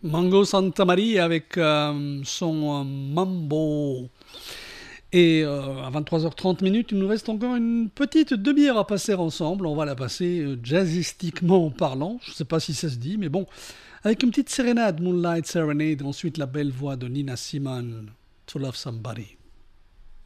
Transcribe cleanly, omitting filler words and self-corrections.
Mango Santa Maria avec son Mambo. Et à 23h30 minutes, il nous reste encore une petite demi-heure à passer ensemble. On va la passer jazzistiquement parlant. Je ne sais pas si ça se dit, mais bon. Avec une petite sérénade, Moonlight Serenade. Ensuite, la belle voix de Nina Simone, To Love Somebody.